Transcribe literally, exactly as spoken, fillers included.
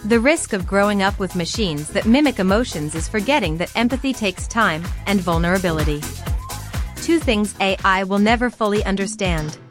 The risk of growing up with machines that mimic emotions is forgetting that empathy takes time and vulnerability. Two things A I will never fully understand.